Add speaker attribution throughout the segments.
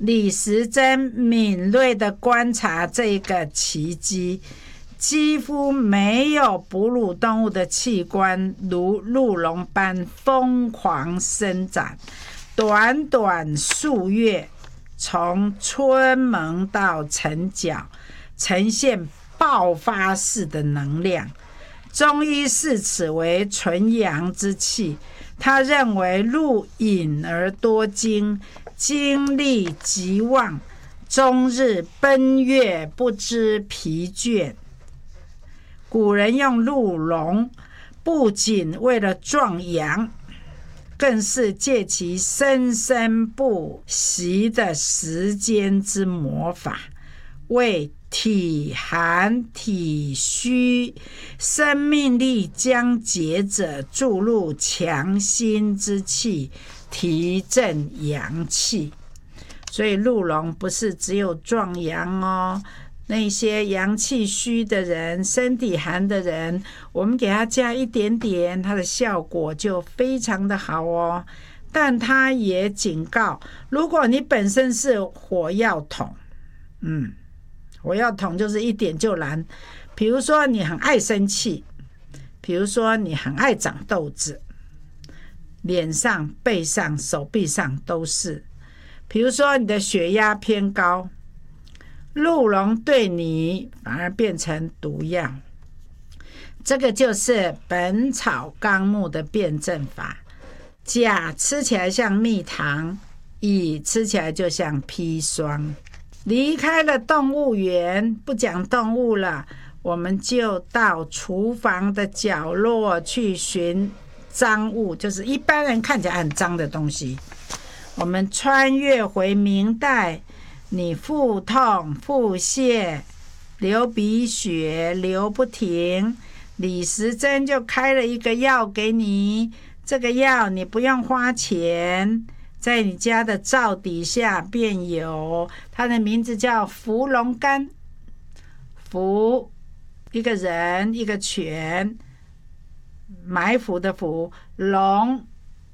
Speaker 1: 李时珍敏锐地观察这个奇迹，几乎没有哺乳动物的器官如鹿茸般疯狂伸展，短短数月，从春萌到成角，呈现爆发式的能量。中医视此为纯阳之气，他认为鹿隐而多精，精力极旺，终日奔跃，不知疲倦。古人用鹿茸，不仅为了壮阳，更是借其生生不息的时间之魔法，为体寒体虚、生命力将竭者注入强心之气，提振阳气。所以鹿茸不是只有壮阳哦，那些阳气虚的人、身体寒的人，我们给他加一点点，它的效果就非常的好哦。但他也警告，如果你本身是火药桶，火药桶就是一点就燃。比如说你很爱生气，比如说你很爱长痘子，脸上、背上、手臂上都是。比如说你的血压偏高，鹿茸对你反而变成毒药。这个就是《本草纲目》的辩证法。甲吃起来像蜜糖，乙吃起来就像砒霜。离开了动物园，不讲动物了，我们就到厨房的角落去寻脏物，就是一般人看起来很脏的东西。我们穿越回明代，你腹痛、腹泻、流鼻血、流不停，李时珍就开了一个药给你，这个药你不用花钱，在你家的灶底下便有，它的名字叫伏龙干。伏，一个人一个犬，埋伏的伏，龙，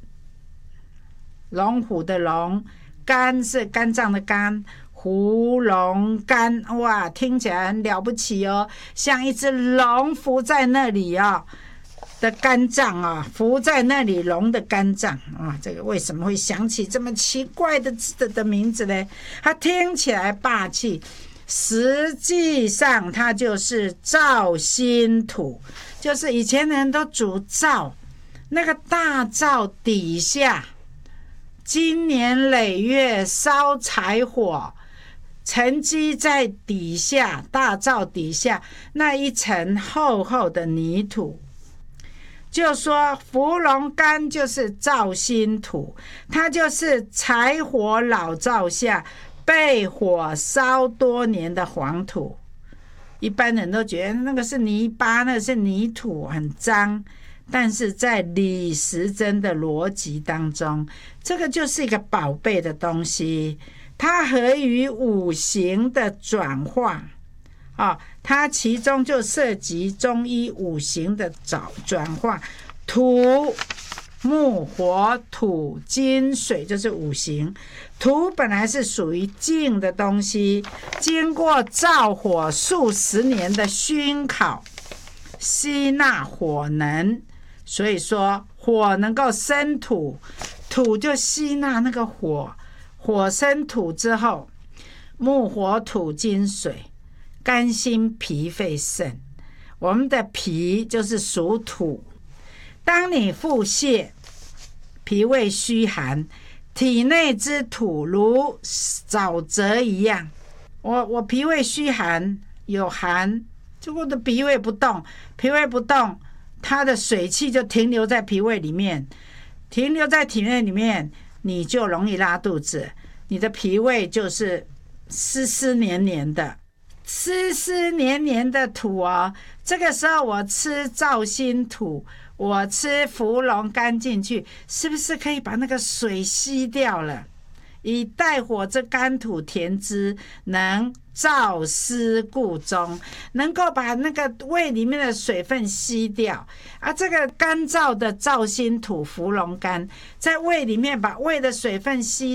Speaker 1: 龙虎的龙，肝是肝脏的肝，伏龙干，哇，听起来很了不起哦，像一只龙伏在那里哦的肝脏啊，伏在那里龙的肝脏啊，这个为什么会想起这么奇怪的名字呢？它听起来霸气，实际上它就是灶心土，就是以前的人都煮灶，那个大灶底下经年累月烧柴火，沉积在底下，大灶底下那一层厚厚的泥土。就说伏龙干就是灶心土，它就是柴火老灶下被火烧多年的黄土。一般人都觉得那个是泥巴，那个是泥土，很脏，但是在李时珍的逻辑当中，这个就是一个宝贝的东西，它合于五行的转化它其中就涉及中医五行的转化，土、木、火、土、金、水就是五行。土本来是属于静的东西，经过灶火数十年的熏烤，吸纳火能，所以说火能够生土，土就吸纳那个火，火生土之后，木、火、土、金、水，肝心脾肺肾，我们的脾就是属土。当你腹泻、脾胃虚寒，体内之土如沼泽一样。我脾胃虚寒，有寒，就我的脾胃不动，脾胃不动，它的水气就停留在脾胃里面，停留在体内里面，你就容易拉肚子，你的脾胃就是湿湿黏黏的。湿湿黏黏的土哦，这个时候我吃灶心土，我吃伏龙干进去，是不是可以把那个水吸掉了？以带火之干土填之，能燥湿固中，能够把那个胃里面的水分吸掉。这个干燥的灶心土、伏龙干，在胃里面把胃的水分吸